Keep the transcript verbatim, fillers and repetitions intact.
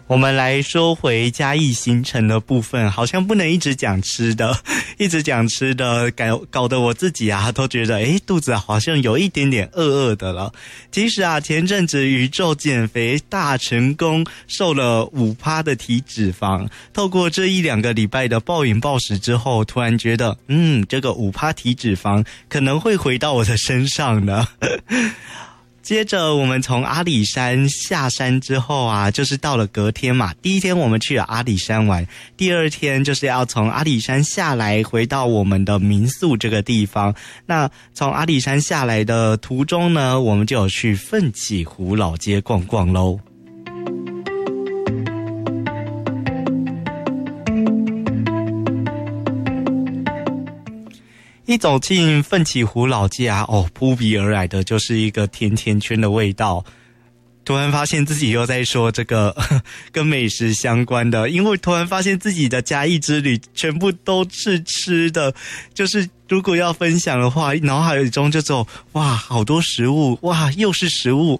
我们来说回嘉义行程的部分，好像不能一直讲吃的，一直讲吃的，搞搞得我自己啊都觉得，诶，肚子好像有一点点饿饿的了。其实啊，前阵子宇宙减肥大成功，瘦了 百分之五 的体脂肪。透过这一两个礼拜的暴饮暴食之后，突然觉得，嗯，这个 百分之五 体脂肪可能会回到我的身上呢。接着我们从阿里山下山之后啊，就是到了隔天嘛。第一天我们去了阿里山玩，第二天就是要从阿里山下来回到我们的民宿这个地方。那从阿里山下来的途中呢，我们就有去奋起湖老街逛逛咯。一走进奋起湖老街啊，哦，扑鼻而来的就是一个甜甜圈的味道。突然发现自己又在说这个跟美食相关的，因为突然发现自己的嘉义之旅全部都是吃的，就是如果要分享的话，脑海中就走哇，好多食物，哇，又是食物，